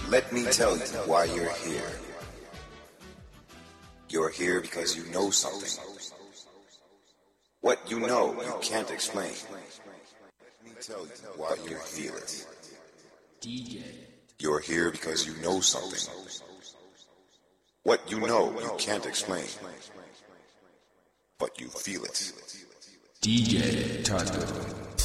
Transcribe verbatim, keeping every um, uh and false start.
Let me tell you why you're here. You're here because you know something. What you know, you can't explain. Let me tell you why you feel it. D J. You're here because you know something. What you know, you can't explain. But you feel it. D J Taco.